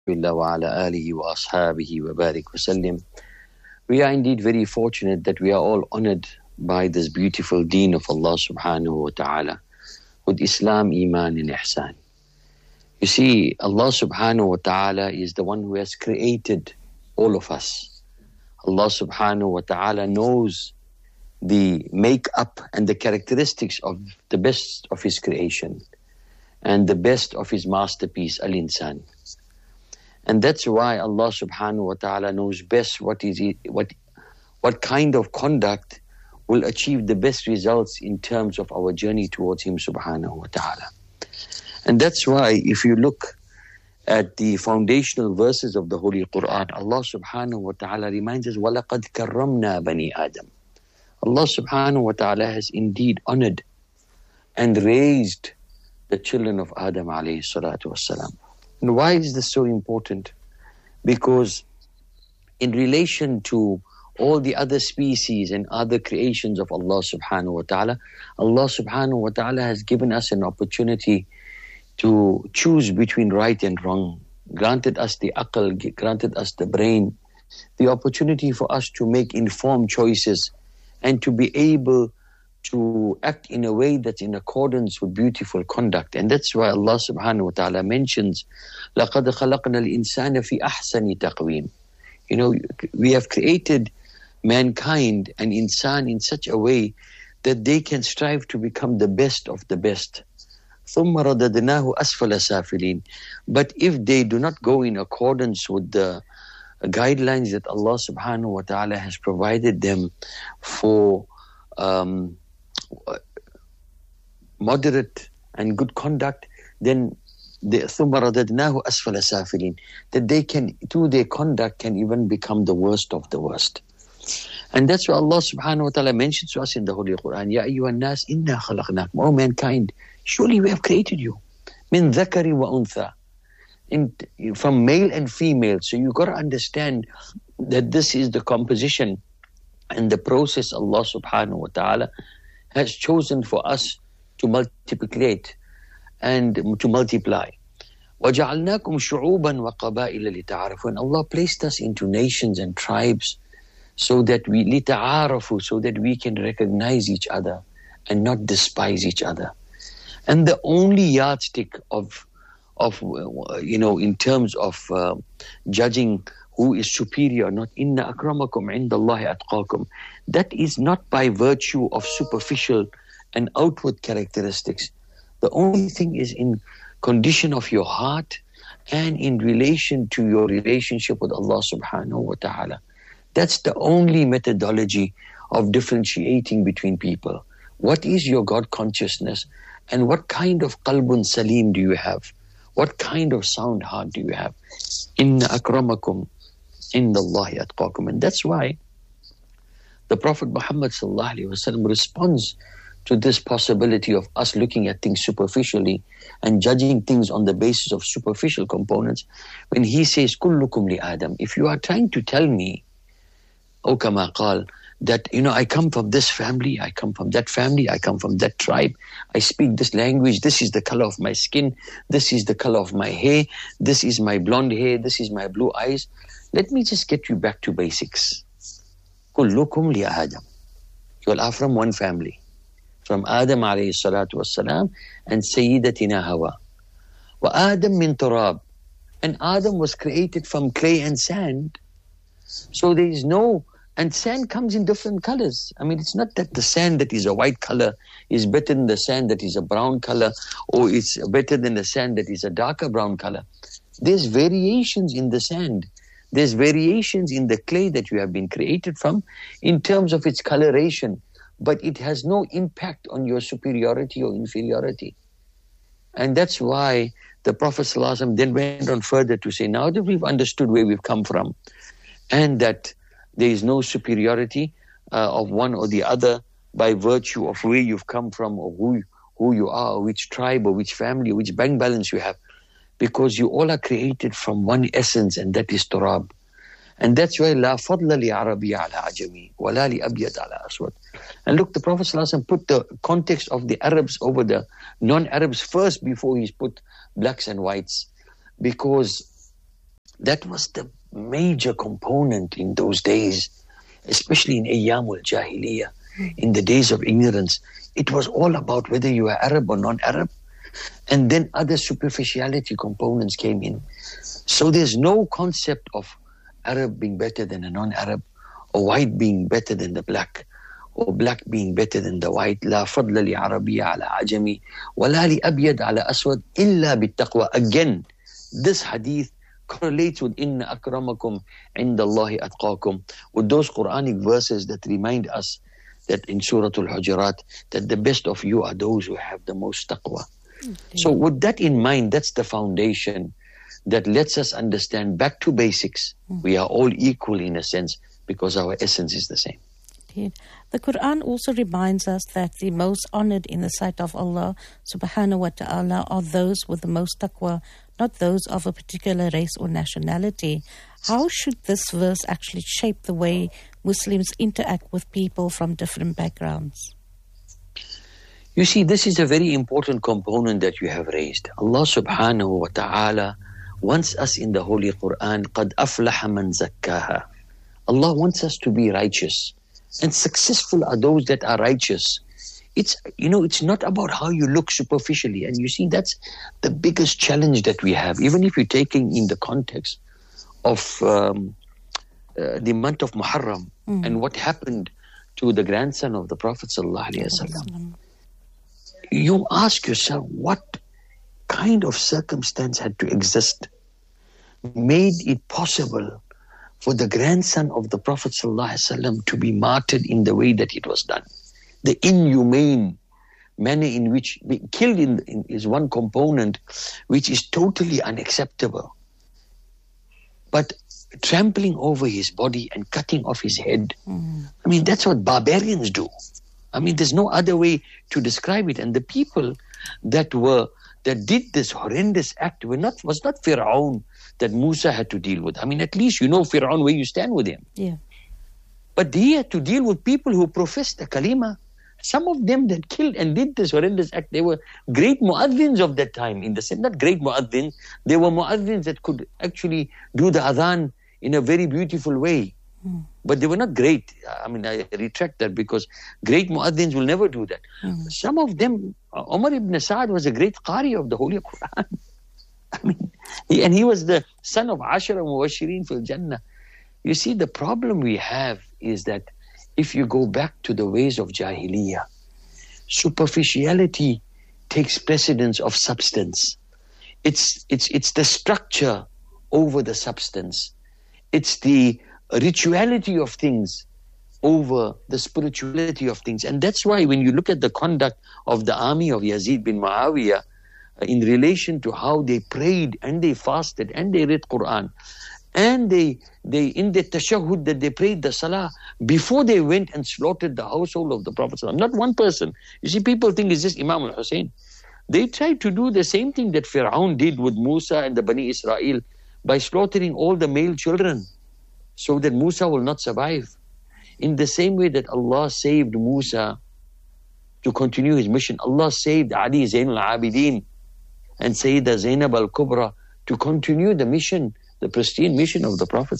Rasulillah wa ala alihi wa ashabihi wa barik wa sallim. We are indeed very fortunate that we are all honored by this beautiful deen of Allah subhanahu wa ta'ala with Islam, Iman and Ihsan. You see, Allah subhanahu wa ta'ala is the one who has created all of us. Allah subhanahu wa ta'ala knows the make-up and the characteristics of the best of His creation and the best of His masterpiece, Al-Insan. And that's why Allah subhanahu wa ta'ala knows best what kind of conduct will achieve the best results in terms of our journey towards Him subhanahu wa ta'ala. And that's why if you look at the foundational verses of the Holy Quran, Allah subhanahu wa ta'ala reminds us, وَلَقَدْ كَرَّمْنَا بَنِي آدَمَ. Allah subhanahu wa ta'ala has indeed honored and raised the children of Adam alayhi salatu wassalam. And why is this so important? Because in relation to all the other species and other creations of Allah subhanahu wa ta'ala, Allah subhanahu wa ta'ala has given us an opportunity to choose between right and wrong, granted us the aql, granted us the brain, the opportunity for us to make informed choices and to be able to act in a way that's in accordance with beautiful conduct. And that's why Allah subhanahu wa ta'ala mentions, لَقَدْ خَلَقْنَا الْإِنسَانَ فِي أَحْسَنِ تَقْوِيمٍ. You know, we have created mankind and insan in such a way that they can strive to become the best of the best. ثُمَّ رَدَدْنَاهُ أَسْفَلَ سَافِلِينَ. But if they do not go in accordance with the guidelines that Allah subhanahu wa ta'ala has provided them for moderate and good conduct, then ثُمَّ رَدَدْنَاهُ أَسْفَلَ سَافِلِينَ, that they can, through their conduct, can even become the worst of the worst. And that's why Allah subhanahu wa ta'ala mentions to us in the Holy Quran, يَا أَيُّهَا النَّاسِ إِنَّا خَلَقْنَاكُمْ. O mankind, surely we have created you. مِنْ ذَكَرِ وَأُنْثَى. From male and female. So you've got to understand that this is the composition and the process Allah subhanahu wa ta'ala has chosen for us to multiplicate and to multiply. وَجَعَلْنَاكُمْ شُعُوبًا وَقَبَائِلَ لِتَعَارَفُوا. And Allah placed us into nations and tribes so that we لِتَعَارَفُوا, so that we can recognize each other and not despise each other. And the only yardstick of in terms of judging who is superior or not, inna akramakum indallahi atqakum, that is not by virtue of superficial and outward characteristics. The only thing is in condition of your heart and in relation to your relationship with Allah subhanahu wa ta'ala. That's the only methodology of differentiating between people. What is your God consciousness and what kind of qalbun salim do you have? What kind of sound heart do you have? Inna akramakum indallahi atqakum. And that's why the Prophet Muhammad sallallahu alaihi wasallam responds to this possibility of us looking at things superficially and judging things on the basis of superficial components when he says, kullukum li Adam. If you are trying to tell me, O kama qal, that, I come from this family, I come from that family, I come from that tribe, I speak this language, this is the color of my skin, this is the color of my hair, this is my blonde hair, this is my blue eyes. Let me just get you back to basics. Kullukum li Adam. You all are from one family. From Adam alayhi salatu wassalam and Sayyidatina Hawa. Wa Adam min turab. And Adam was created from clay and sand. So there is no... And sand comes in different colors. I mean, it's not that the sand that is a white color is better than the sand that is a brown color, or it's better than the sand that is a darker brown color. There's variations in the sand. There's variations in the clay that you have been created from in terms of its coloration, but it has no impact on your superiority or inferiority. And that's why the Prophet ﷺ then went on further to say, now that we've understood where we've come from and that there is no superiority of one or the other by virtue of where you've come from or who you are, or which tribe or which family or which bank balance you have. Because you all are created from one essence, and that is turab. And that's why la fadla li arabi ala ajami wa la li abyad ala aswad. And look, the Prophet ﷺ put the context of the Arabs over the non-Arabs first before he's put blacks and whites. Because That was the major component in those days, especially in Ayyamul Jahiliyyah, in the days of ignorance. It was all about whether you were Arab or non-Arab. And then other superficiality components came in. So there's no concept of Arab being better than a non-Arab, or white being better than the black, or black being better than the white. لا فضل لعربي على عجمي ولا لأبيض على أسود إلا بالتقوى. Again, this hadith correlates with إن أكرمكم عند الله أتقاكم, with those Quranic verses that remind us that in Surah Al-Hujurat, that the best of you are those who have the most taqwa. So with that in mind, that's the foundation that lets us understand back to basics. We are all equal in a sense because our essence is the same. Indeed. The Quran also reminds us that the most honored in the sight of Allah subhanahu wa ta'ala are those with the most taqwa, not those of a particular race or nationality. How should this verse actually shape the way Muslims interact with people from different backgrounds? You see, this is a very important component that you have raised. Allah subhanahu wa ta'ala wants us in the Holy Quran, قَدْ أَفْلَحَ مَنْ زَكَّاهَا. Allah wants us to be righteous. And successful are those that are righteous. It's not about how you look superficially. And you see, that's the biggest challenge that we have. Even if you're taking in the context of the month of Muharram and what happened to the grandson of the Prophet sallallahu alaihi wasallam. You ask yourself, what kind of circumstance had to exist, made it possible for the grandson of the Prophet ﷺ to be martyred in the way that it was done? The inhumane manner in which being killed is one component which is totally unacceptable. But trampling over his body and cutting off his head, I mean, that's what barbarians do. I mean, there's no other way to describe it. And the people that did this horrendous act was not Fir'aun that Musa had to deal with. I mean, at least you know Fir'aun where you stand with him. Yeah. But he had to deal with people who professed the kalima. Some of them that killed and did this horrendous act, they were great mu'adhins of that time. In the sense, not great mu'adhins, they were mu'adhins that could actually do the adhan in a very beautiful way. But they were not great. I mean, I retract that, because great mu'adhins will never do that. Some of them, Umar ibn Sa'ad was a great qari of the Holy Quran. I mean, he was the son of Ashara Mubashirin fil Jannah. You see, the problem we have is that if you go back to the ways of Jahiliyyah, superficiality takes precedence of substance. It's the structure over the substance. It's the rituality of things over the spirituality of things. And that's why when you look at the conduct of the army of Yazid bin Muawiyah in relation to how they prayed and they fasted and they read Quran, and they in the tashahhud that they prayed the salah before they went and slaughtered the household of the Prophet ﷺ. Not one person. You see, people think it's just Imam al-Hussein. They tried to do the same thing that Fir'aun did with Musa and the Bani Israel by slaughtering all the male children so that Musa will not survive. In the same way that Allah saved Musa to continue his mission, Allah saved Ali Zainul Abidin and Sayyidah Zainab al-Kubra to continue the mission, the pristine mission of the Prophet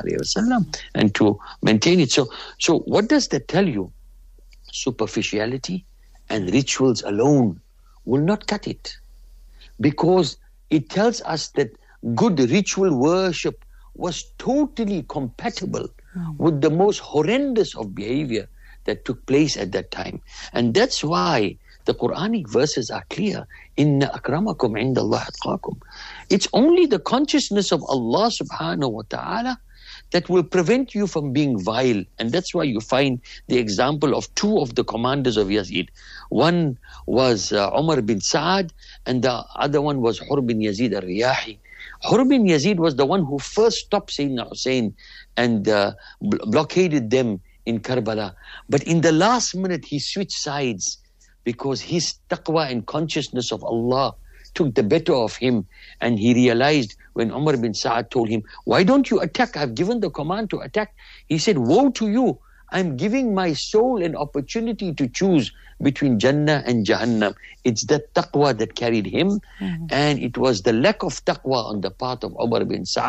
ﷺ, and to maintain it. So what does that tell you? Superficiality and rituals alone will not cut it, because it tells us that good ritual worship was totally compatible with the most horrendous of behavior that took place at that time. And that's why the Quranic verses are clear. Inna akramakum indallahi atqakum. It's only the consciousness of Allah subhanahu wa ta'ala that will prevent you from being vile. And that's why you find the example of two of the commanders of Yazid. One was Umar bin Sa'ad, and the other one was Hur bin Yazid al-Riyahi. Hur bin Yazid was the one who first stopped Sayyidina Hussein and blockaded them in Karbala. But in the last minute, he switched sides because his taqwa and consciousness of Allah took the better of him. And he realized when Umar bin Sa'ad told him, why don't you attack? I've given the command to attack. He said, woe to you. I'm giving my soul an opportunity to choose between Jannah and Jahannam. It's the taqwa that carried him. And it was the lack of taqwa on the part of Umar bin Sa'ad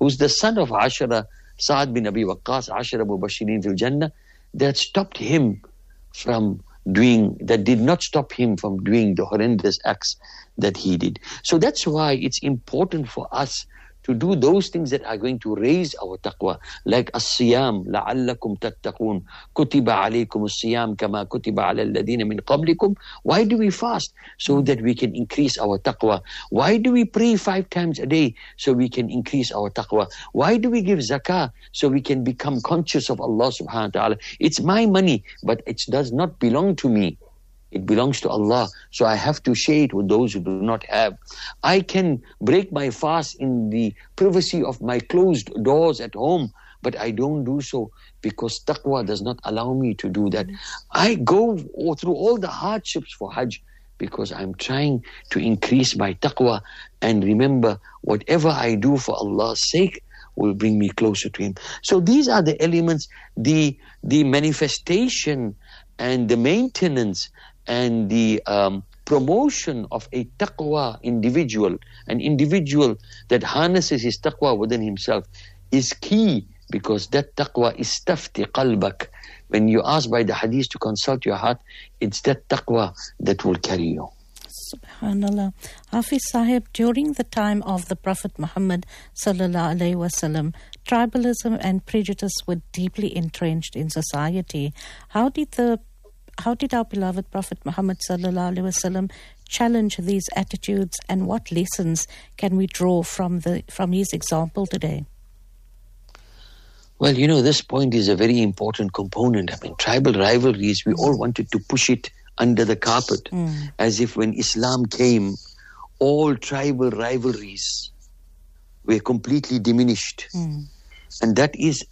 who's the son of Ashara, Sa'ad bin Abi Waqqas, Ashara Mubashirin fil Jannah, that stopped him from doing, that did not stop him from doing the horrendous acts that he did. So that's why it's important for us to do those things that are going to raise our taqwa, like as-siyam, la'allakum tattaqun, kutiba alaykum as-siyam kama kutiba ala alladhina min qablikum. Why do we fast? So that we can increase our taqwa. Why do we pray 5 times a day? So we can increase our taqwa. Why do we give zakah? So we can become conscious of Allah subhanahu wa ta'ala. It's my money, but it does not belong to me. It belongs to Allah. So I have to share it with those who do not have. I can break my fast in the privacy of my closed doors at home, but I don't do so because taqwa does not allow me to do that. I go through all the hardships for Hajj because I'm trying to increase my taqwa. And remember, whatever I do for Allah's sake will bring me closer to Him. So these are the elements, the manifestation and the maintenance and the promotion of a taqwa individual, an individual that harnesses his taqwa within himself, is key, because that taqwa is istafti qalbak. When you ask by the hadith to consult your heart, it's that taqwa that will carry you. Subhanallah. Hafiz Sahib, during the time of the Prophet Muhammad sallallahu alaihi wasallam, tribalism and prejudice were deeply entrenched in society. How did our beloved Prophet Muhammad sallallahu alaihi wasallam challenge these attitudes, and what lessons can we draw from his example today? Well, this point is a very important component. I mean, tribal rivalries, we all wanted to push it under the carpet, as if when Islam came, all tribal rivalries were completely diminished. And that is,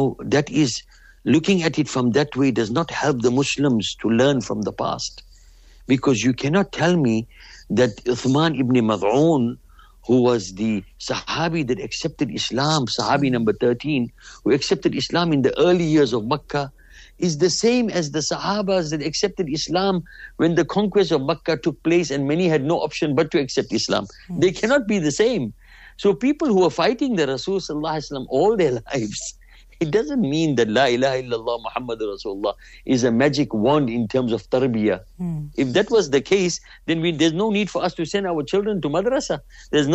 looking at it from that way does not help the Muslims to learn from the past. Because you cannot tell me that Uthman ibn Mad'un, who was the Sahabi that accepted Islam, Sahabi number 13, who accepted Islam in the early years of Makkah, is the same as the Sahabas that accepted Islam when the conquest of Makkah took place and many had no option but to accept Islam. They cannot be the same. So people who are fighting the Rasul sallallahu alaihi wasallam all their lives, it doesn't mean that La ilaha illallah Muhammadur Rasulullah is a magic wand in terms of tarbiyah. If that was the case, then there's no need for us to send our children to madrasa. There's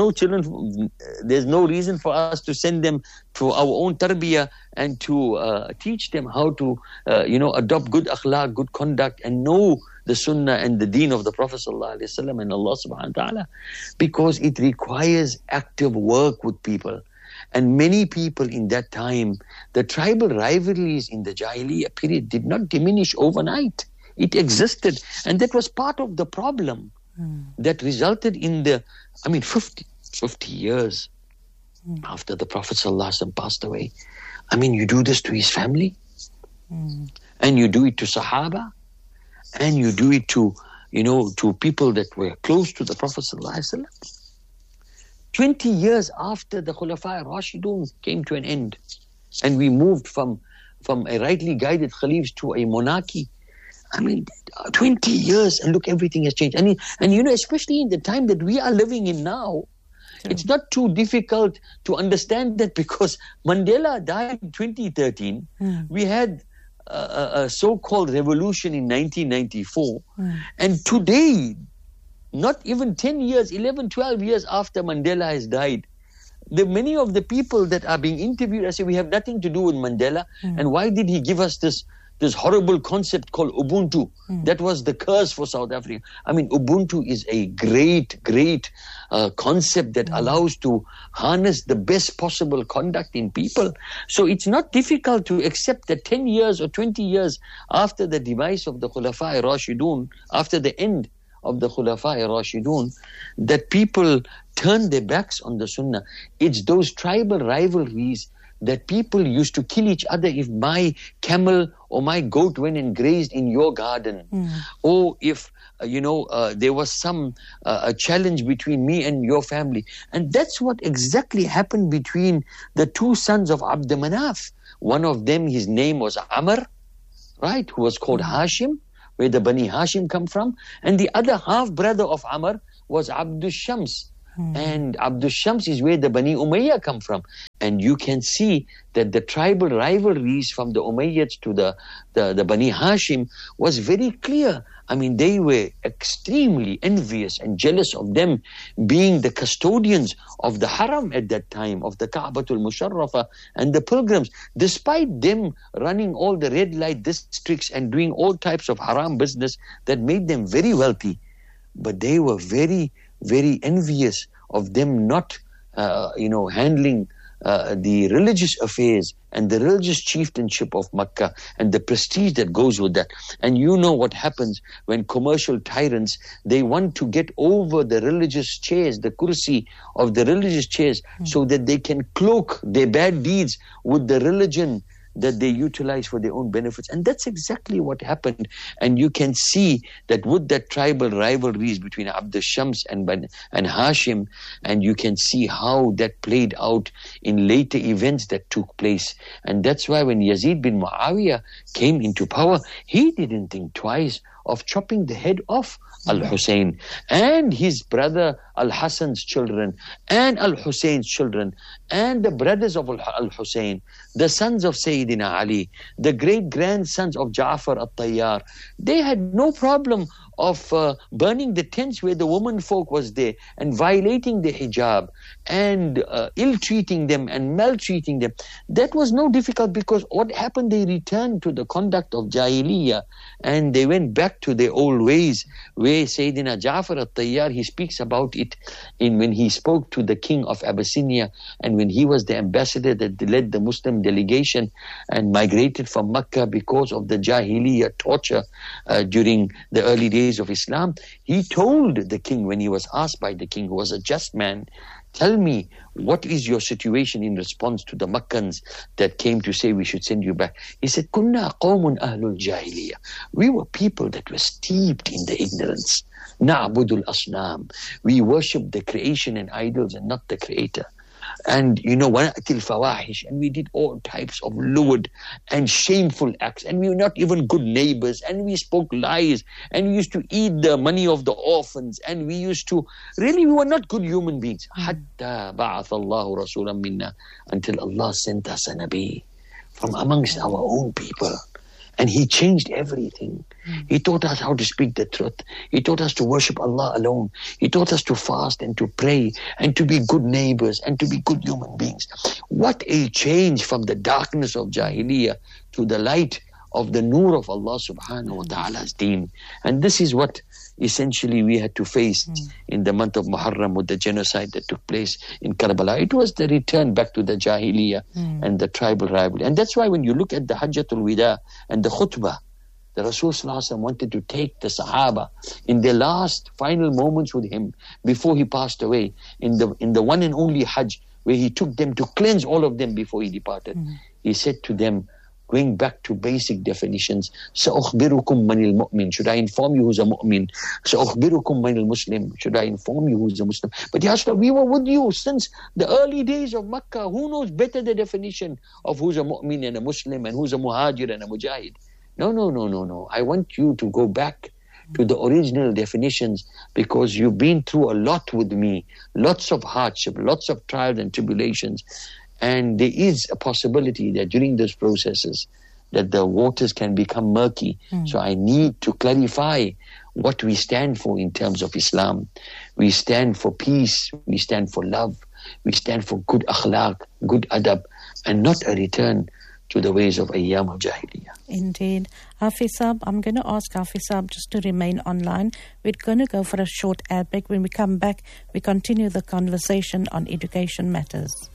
no reason for us to send them to our own tarbiyah and to teach them how to, adopt good akhlaq, good conduct, and know the sunnah and the deen of the Prophet ﷺ and Allah subhanahu wa ta'ala. Because it requires active work with people. And many people in that time, the tribal rivalries in the Jahiliyyah period did not diminish overnight. It existed. And that was part of the problem that resulted in 50 years after the Prophet ﷺ passed away. I mean, you do this to his family, and you do it to Sahaba, and you do it to, to people that were close to the Prophet ﷺ. 20 years after the Khulafa Rashidun came to an end, and we moved from a rightly guided Khalifs to a monarchy. 20 years, and look, everything has changed. And especially in the time that we are living in now, it's not too difficult to understand that, because Mandela died in 2013. We had a so-called revolution in 1994. And today, not even 10 years, 11, 12 years after Mandela has died, many of the people that are being interviewed, I say, we have nothing to do with Mandela. And why did he give us this horrible concept called Ubuntu? That was the curse for South Africa. Ubuntu is a great concept that allows to harness the best possible conduct in people. So it's not difficult to accept that 10 years or 20 years after the demise of the Khulafa Rashidun, after the end of the Khulafa Rashidun, that people turn their backs on the Sunnah. It's those tribal rivalries that people used to kill each other if my camel or my goat went and grazed in your garden, or if there was some a challenge between me and your family. And that's what exactly happened between the two sons of Abd Manaf. One of them, his name was Amr, right, who was called Hashim, where the Bani Hashim come from, and the other half brother of Amr was Abdul Shams. And Abdul Shams is where the Bani Umayyah come from. And you can see that the tribal rivalries from the Umayyads to the Bani Hashim was very clear. I mean, they were extremely envious and jealous of them being the custodians of the Haram at that time, of the Ka'batul Musharrafa and the pilgrims. Despite them running all the red light districts and doing all types of haram business that made them very wealthy, but they were very, very envious of them not, handling the religious affairs and the religious chieftainship of Makkah and the prestige that goes with that. And you know what happens when commercial tyrants, they want to get over the religious chairs, the kursi of the religious chairs, so that they can cloak their bad deeds with the religion that they utilize for their own benefits. And that's exactly what happened. And you can see that with that tribal rivalries between Abd al-Shams and Hashim, and you can see how that played out in later events that took place. And that's why when Yazid bin Muawiyah came into power, he didn't think twice of chopping the head off Al-Hussein and his brother Al-Hassan's children and Al-Hussein's children and the brothers of Al-Hussein, the sons of Sayyidina Ali, the great-grandsons of Ja'far al-Tayyar. They had no problem of burning the tents where the women folk was there and violating the hijab and ill-treating them and maltreating them. That was no difficult, because what happened, they returned to the conduct of Jahiliyyah and they went back to their old ways, where Sayyidina Ja'far al-Tayyar, he speaks about it when he spoke to the king of Abyssinia and when he was the ambassador that led the Muslim delegation and migrated from Makkah because of the Jahiliyyah torture during the early days of Islam. He told the king, when he was asked by the king, who was a just man, tell me, what is your situation in response to the Makkans that came to say we should send you back? He said, Kunna qawmun ahlul jahiliyyah. We were people that were steeped in the ignorance. Na'budul asnam. We worship the creation and idols and not the creator. And wanatil fawahish, and we did all types of lewd and shameful acts, and we were not even good neighbors, and we spoke lies, and we used to eat the money of the orphans, and we were not good human beings. Hatta ba'ath Allahu rasulan minna, until Allah sent us a Nabi from amongst our own people. And he changed everything. He taught us how to speak the truth. He taught us to worship Allah alone. He taught us to fast and to pray and to be good neighbors and to be good human beings. What a change from the darkness of Jahiliyyah to the light of the nur of Allah subhanahu wa ta'ala's deen. And this is what essentially we had to face in the month of Muharram with the genocide that took place in Karbala. It was the return back to the Jahiliyyah and the tribal rivalry. And that's why when you look at the Hajjatul Wida and the khutbah, the Rasul Sallallahu Alaihi Wasallam wanted to take the Sahaba in their last final moments with him before he passed away, in the one and only Hajj, where he took them to cleanse all of them before he departed. He said to them, going back to basic definitions, سَأُخْبِرُكُمْ مَنِ الْمُؤْمِنِ, should I inform you who's a mu'min? سَأُخْبِرُكُمْ مَنِ الْمُسْلِمِ, should I inform you who's a Muslim? But Ya Rasulullah, we were with you since the early days of Makkah. Who knows better the definition of who's a mu'min and a Muslim and who's a muhajir and a mujahid? No. I want you to go back to the original definitions, because you've been through a lot with me, lots of hardship, lots of trials and tribulations. And there is a possibility that during those processes that the waters can become murky. So I need to clarify what we stand for in terms of Islam. We stand for peace, we stand for love, we stand for good akhlaq, good adab, and not a return to the ways of Ayyam of Jahiliyyah. Indeed. Hafiz Saab, I'm going to ask Hafiz Saab just to remain online. We're going to go for a short ad break. When we come back, we continue the conversation on education matters.